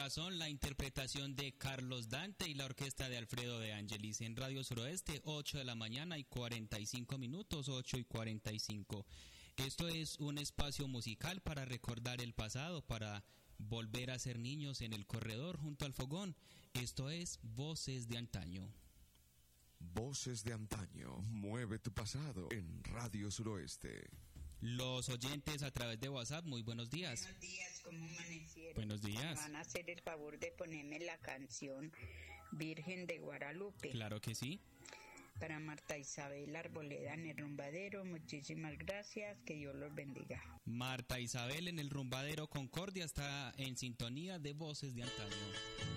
Corazón, la interpretación de Carlos Dante y la orquesta de Alfredo de Angelis en Radio Suroeste, 8 de la mañana y 45 minutos, 8 y 45. Esto es un espacio musical para recordar el pasado, para volver a ser niños en el corredor junto al fogón. Esto es Voces de Antaño. Voces de Antaño, mueve tu pasado en Radio Suroeste. Los oyentes a través de WhatsApp, muy buenos días. Buenos días, ¿cómo amanecieron? Buenos días. Me van a hacer el favor de ponerme la canción Virgen de Guadalupe. Claro que sí. Para Marta Isabel Arboleda en el Rumbadero, muchísimas gracias, que Dios los bendiga. Marta Isabel en el Rumbadero Concordia está en sintonía de Voces de Antaño.